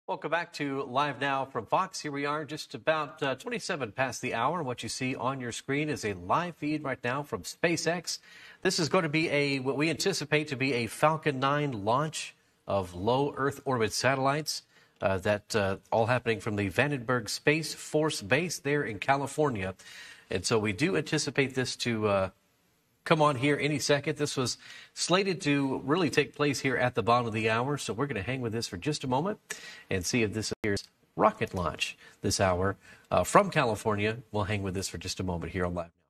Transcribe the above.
Welcome back to Live Now from Fox. Here we are just about 27 past the hour. What you see on your screen is a live feed right now from SpaceX. This is going to be what we anticipate to be a Falcon 9 launch of low Earth orbit satellites. That all happening from the Vandenberg Space Force Base there in California. And so we do anticipate this to come on here any second. This was slated to really take place here at the bottom of the hour, so we're going to hang with this for just a moment and see if this appears rocket launch this hour from California. We'll hang with this for just a moment here on Live Now.